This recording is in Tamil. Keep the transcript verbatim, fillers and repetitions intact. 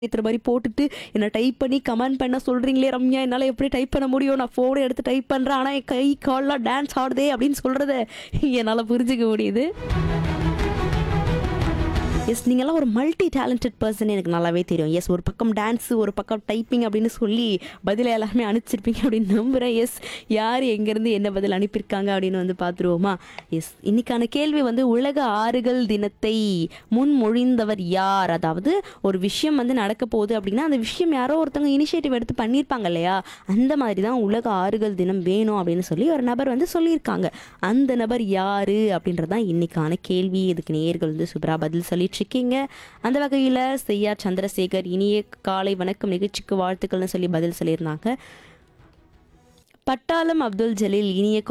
ஏத்துற மாரி போட்டுட்டு என்ன டைப் பண்ணி கமெண்ட் பண்ண சொல்றீங்களே ரம்யா, என்னால எப்படி டைப் பண்ண முடியும்? நான் ஃபோன எடுத்து டைப் பண்றேன். ஆனா என் கை, கால்லாம் டான்ஸ் ஆடுதே அப்படின்னு சொல்றத என்னால புரிஞ்சுக்க முடியுது. எஸ், நீங்கலாம் ஒரு மல்டி டேலண்டட் பர்சன் எனக்கு நல்லாவே தெரியும். எஸ், ஒரு பக்கம் டான்ஸ், ஒரு பக்கம் டைப்பிங் அப்படின்னு சொல்லி பதில எல்லாருமே அனுப்பிச்சிருப்பீங்க அப்படின்னு நம்புறேன். எஸ், யார் எங்கேருந்து என்ன பதில் அனுப்பியிருக்காங்க அப்படின்னு வந்து பார்த்துருவோமா? எஸ், இன்னைக்கான கேள்வி வந்து உலக ஆறுகள் தினத்தை முன்மொழிந்தவர் யார்? அதாவது ஒரு விஷயம் வந்து நடக்க போகுது அப்படின்னா அந்த விஷயம் யாரோ ஒருத்தவங்க இனிஷியேட்டிவ் எடுத்து பண்ணியிருப்பாங்க இல்லையா? அந்த மாதிரி தான் உலக ஆறுகள் தினம் வேணும் அப்படின்னு சொல்லி ஒரு நபர் வந்து சொல்லியிருக்காங்க. அந்த நபர் யாரு அப்படின்றது தான் இன்னைக்கான கேள்வி. இதுக்கு நேயர்கள் வந்து சூப்பரா பதில் சொல்லிட்டு இருக்கீங்க. அந்த வகையில் செய்யா சந்திரசேகர் இனிய காலை வணக்கம் நிகழ்ச்சிக்கு வாழ்த்துக்கள்னு சொல்லி பதில் சொல்லியிருந்தாங்க. பட்டாளம் அப்துல் ஜலீல் இனிய